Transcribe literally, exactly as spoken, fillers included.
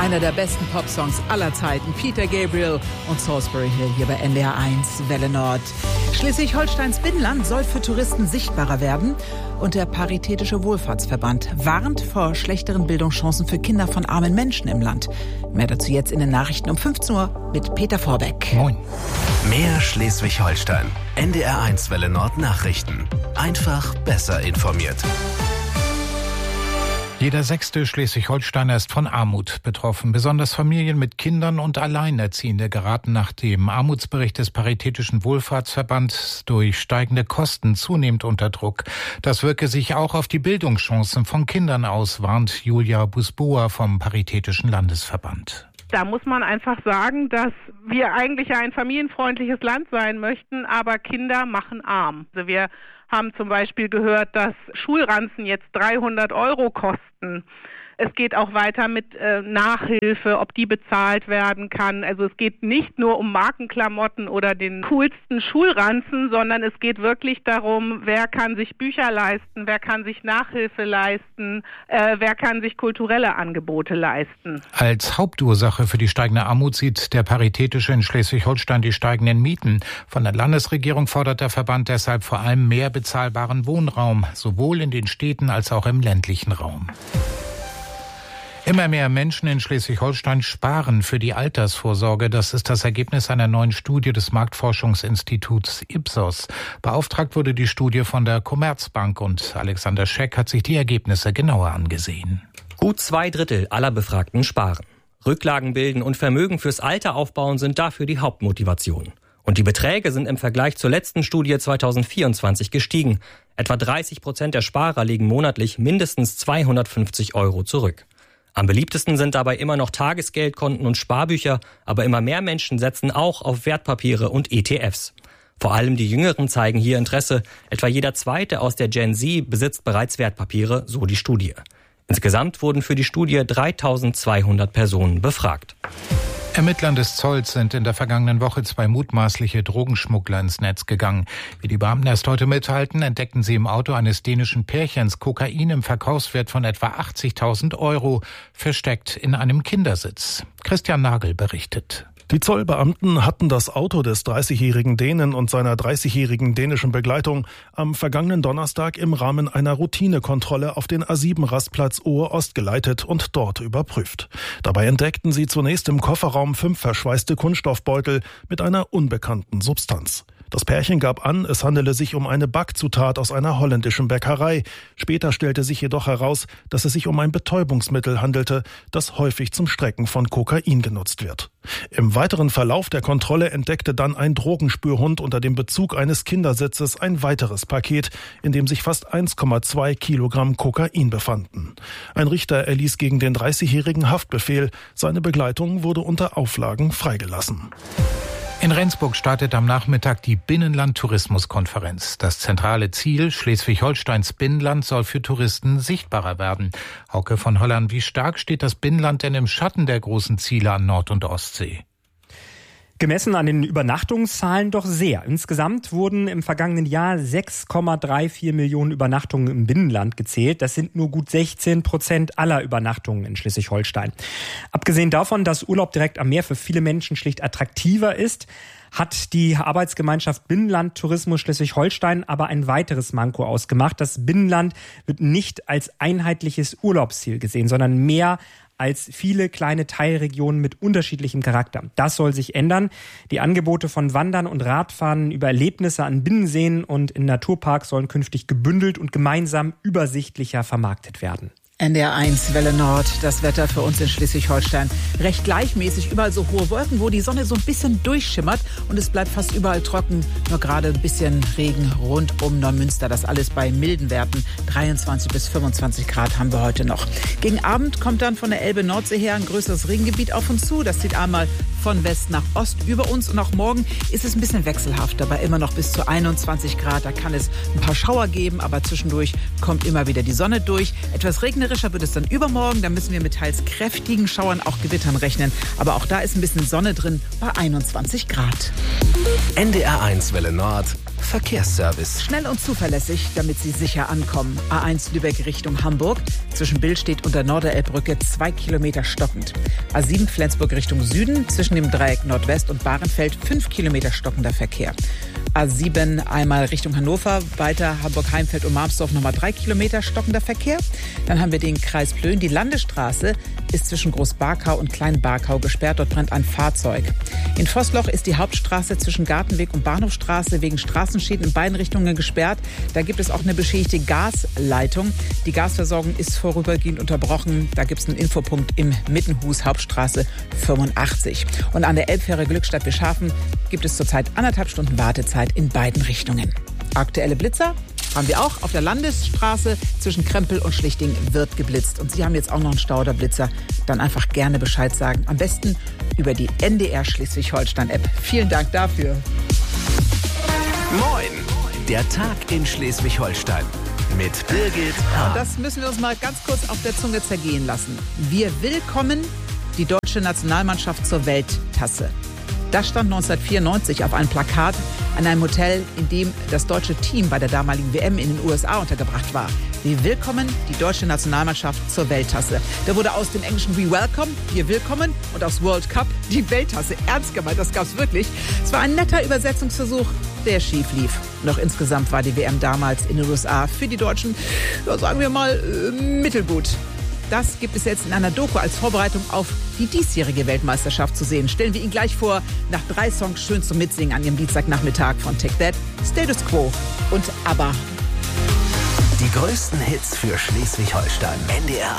Einer der besten Popsongs aller Zeiten, Peter Gabriel und Salisbury Hill hier bei N D R eins Welle Nord. Schleswig-Holsteins Binnenland soll für Touristen sichtbarer werden und der Paritätische Wohlfahrtsverband warnt vor schlechteren Bildungschancen für Kinder von armen Menschen im Land. Mehr dazu jetzt in den Nachrichten um fünfzehn Uhr mit Peter Vorbeck. Moin. Mehr Schleswig-Holstein. N D R eins Welle Nord Nachrichten. Einfach besser informiert. Jeder sechste Schleswig-Holsteiner ist von Armut betroffen. Besonders Familien mit Kindern und Alleinerziehende geraten nach dem Armutsbericht des Paritätischen Wohlfahrtsverbands durch steigende Kosten zunehmend unter Druck. Das wirke sich auch auf die Bildungschancen von Kindern aus, warnt Julia Busboa vom Paritätischen Landesverband. Da muss man einfach sagen, dass wir eigentlich ein familienfreundliches Land sein möchten, aber Kinder machen arm. Also wir haben zum Beispiel gehört, dass Schulranzen jetzt dreihundert Euro kosten. Es geht auch weiter mit äh, Nachhilfe, ob die bezahlt werden kann. Also es geht nicht nur um Markenklamotten oder den coolsten Schulranzen, sondern es geht wirklich darum, wer kann sich Bücher leisten, wer kann sich Nachhilfe leisten, äh, wer kann sich kulturelle Angebote leisten. Als Hauptursache für die steigende Armut sieht der Paritätische in Schleswig-Holstein die steigenden Mieten. Von der Landesregierung fordert der Verband deshalb vor allem mehr bezahlbaren Wohnraum, sowohl in den Städten als auch im ländlichen Raum. Immer mehr Menschen in Schleswig-Holstein sparen für die Altersvorsorge. Das ist das Ergebnis einer neuen Studie des Marktforschungsinstituts Ipsos. Beauftragt wurde die Studie von der Commerzbank und Alexander Scheck hat sich die Ergebnisse genauer angesehen. Gut zwei Drittel aller Befragten sparen. Rücklagen bilden und Vermögen fürs Alter aufbauen sind dafür die Hauptmotivation. Und die Beträge sind im Vergleich zur letzten Studie zweitausendvierundzwanzig gestiegen. Etwa dreißig Prozent der Sparer legen monatlich mindestens zweihundertfünfzig Euro zurück. Am beliebtesten sind dabei immer noch Tagesgeldkonten und Sparbücher, aber immer mehr Menschen setzen auch auf Wertpapiere und E T Fs. Vor allem die Jüngeren zeigen hier Interesse. Etwa jeder Zweite aus der Gen Z besitzt bereits Wertpapiere, so die Studie. Insgesamt wurden für die Studie dreitausendzweihundert Personen befragt. Ermittlern des Zolls sind in der vergangenen Woche zwei mutmaßliche Drogenschmuggler ins Netz gegangen. Wie die Beamten erst heute mitteilten, entdeckten sie im Auto eines dänischen Pärchens Kokain im Verkaufswert von etwa achtzigtausend Euro, versteckt in einem Kindersitz. Christian Nagel berichtet. Die Zollbeamten hatten das Auto des dreißigjährigen Dänen und seiner dreißigjährigen dänischen Begleitung am vergangenen Donnerstag im Rahmen einer Routinekontrolle auf den A sieben Rastplatz Ohe-Ost geleitet und dort überprüft. Dabei entdeckten sie zunächst im Kofferraum fünf verschweißte Kunststoffbeutel mit einer unbekannten Substanz. Das Pärchen gab an, es handele sich um eine Backzutat aus einer holländischen Bäckerei. Später stellte sich jedoch heraus, dass es sich um ein Betäubungsmittel handelte, das häufig zum Strecken von Kokain genutzt wird. Im weiteren Verlauf der Kontrolle entdeckte dann ein Drogenspürhund unter dem Bezug eines Kindersitzes ein weiteres Paket, in dem sich fast eins Komma zwei Kilogramm Kokain befanden. Ein Richter erließ gegen den dreißigjährigen Haftbefehl. Seine Begleitung wurde unter Auflagen freigelassen. In Rendsburg startet am Nachmittag die Binnenland-Tourismus-Konferenz. Das zentrale Ziel, Schleswig-Holsteins Binnenland, soll für Touristen sichtbarer werden. Hauke von Holland, wie stark steht das Binnenland denn im Schatten der großen Ziele an Nord- und Ostsee? Gemessen an den Übernachtungszahlen doch sehr. Insgesamt wurden im vergangenen Jahr sechs Komma vierunddreißig Millionen Übernachtungen im Binnenland gezählt. Das sind nur gut sechzehn Prozent aller Übernachtungen in Schleswig-Holstein. Abgesehen davon, dass Urlaub direkt am Meer für viele Menschen schlicht attraktiver ist, hat die Arbeitsgemeinschaft Binnenland Tourismus Schleswig-Holstein aber ein weiteres Manko ausgemacht. Das Binnenland wird nicht als einheitliches Urlaubsziel gesehen, sondern mehr als viele kleine Teilregionen mit unterschiedlichem Charakter. Das soll sich ändern. Die Angebote von Wandern und Radfahren über Erlebnisse an Binnenseen und in Naturparks sollen künftig gebündelt und gemeinsam übersichtlicher vermarktet werden. N D R eins Welle Nord, das Wetter für uns in Schleswig-Holstein. Recht gleichmäßig, überall so hohe Wolken, wo die Sonne so ein bisschen durchschimmert und es bleibt fast überall trocken. Nur gerade ein bisschen Regen rund um Neumünster, das alles bei milden Werten. dreiundzwanzig bis fünfundzwanzig Grad haben wir heute noch. Gegen Abend kommt dann von der Elbe-Nordsee her ein größeres Regengebiet auf uns zu. Das zieht einmal von West nach Ost über uns und auch morgen ist es ein bisschen wechselhaft, aber immer noch bis zu einundzwanzig Grad. Da kann es ein paar Schauer geben, aber zwischendurch kommt immer wieder die Sonne durch. Etwas regnerischer wird es dann übermorgen. Da müssen wir mit teils kräftigen Schauern, auch Gewittern rechnen. Aber auch da ist ein bisschen Sonne drin bei einundzwanzig Grad. N D R eins Welle Nord Verkehrsservice. Schnell und zuverlässig, damit Sie sicher ankommen. A eins Lübeck Richtung Hamburg. Zwischen Billstedt und der Norderelbbrücke zwei Kilometer stockend. A sieben Flensburg Richtung Süden. Zwischen dem Dreieck Nordwest und Bahrenfeld fünf Kilometer stockender Verkehr. A sieben einmal Richtung Hannover, weiter Hamburg-Heimfeld und Marmsdorf nochmal drei Kilometer stockender Verkehr. Dann haben wir den Kreis Plön. Die Landesstraße ist zwischen Großbarkau und Kleinbarkau gesperrt. Dort brennt ein Fahrzeug. In Vossloch ist die Hauptstraße zwischen Gartenweg und Bahnhofstraße wegen Straßenschäden in beiden Richtungen gesperrt. Da gibt es auch eine beschädigte Gasleitung. Die Gasversorgung ist vorübergehend unterbrochen. Da gibt es einen Infopunkt im Mittenhus, Hauptstraße fünfundachtzig. Und an der Elbfähre Glückstadt-Bischhafen gibt es zurzeit anderthalb Stunden Wartezeit in beiden Richtungen. Aktuelle Blitzer haben wir auch. Auf der Landesstraße zwischen Krempel und Schlichting wird geblitzt. Und Sie haben jetzt auch noch einen Stauderblitzer. Dann einfach gerne Bescheid sagen. Am besten über die N D R Schleswig-Holstein-App. Vielen Dank dafür. Moin! Der Tag in Schleswig-Holstein mit Birgit Hahn. Das müssen wir uns mal ganz kurz auf der Zunge zergehen lassen. Wir willkommen die deutsche Nationalmannschaft zur Welttasse. Das stand neunzehnhundertvierundneunzig auf einem Plakat an einem Hotel, in dem das deutsche Team bei der damaligen W M in den U S A untergebracht war. Wir willkommen die deutsche Nationalmannschaft zur Welttasse. Da wurde aus dem Englischen We Welcome, wir willkommen, und aus World Cup die Welttasse. Ernst gemeint, das gab's wirklich. Es war ein netter Übersetzungsversuch, der schief lief. Doch insgesamt war die W M damals in den U S A für die Deutschen, ja, sagen wir mal, äh, mittelgut. Das gibt es jetzt in einer Doku als Vorbereitung auf die diesjährige Weltmeisterschaft zu sehen. Stellen wir ihn gleich vor, nach drei Songs schön zum Mitsingen an Ihrem Dienstagnachmittag von Take That, Status Quo und ABBA. Die größten Hits für Schleswig-Holstein. N D R